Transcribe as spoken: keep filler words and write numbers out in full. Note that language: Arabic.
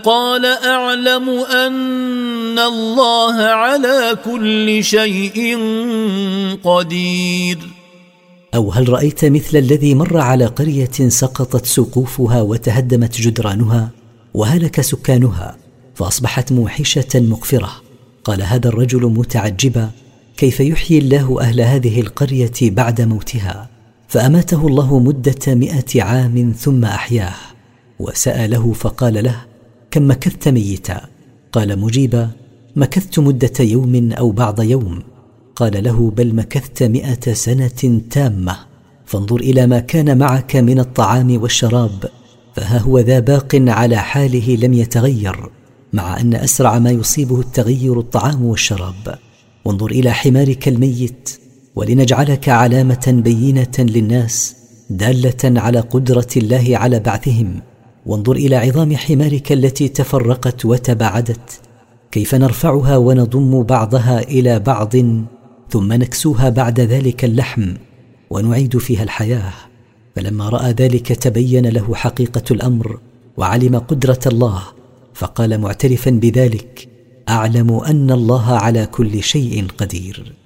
قال أعلم أن الله على كل شيء قدير. أو هل رأيت مثل الذي مر على قرية سقطت سقوفها وتهدمت جدرانها وهلك سكانها فأصبحت موحشة مقفرة؟ قال هذا الرجل متعجبا كيف يحيي الله أهل هذه القرية بعد موتها، فأماته الله مدة مئة عام ثم أحياه. وسأله فقال له كم مكثت ميتا؟ قال مجيبا مكثت مدة يوم أو بعض يوم. قال له بل مكثت مئة سنة تامة، فانظر إلى ما كان معك من الطعام والشراب، فها هو ذا باق على حاله لم يتغير، مع أن أسرع ما يصيبه التغير الطعام والشراب. وانظر إلى حمارك الميت ولنجعلك علامة بينة للناس دالة على قدرة الله على بعثهم. وانظر إلى عظام حمارك التي تفرقت وتباعدت، كيف نرفعها ونضم بعضها إلى بعض ثم نكسوها بعد ذلك اللحم ونعيد فيها الحياة. فلما رأى ذلك تبين له حقيقة الأمر وعلم قدرة الله، فقال معترفا بذلك أعلم أن الله على كل شيء قدير.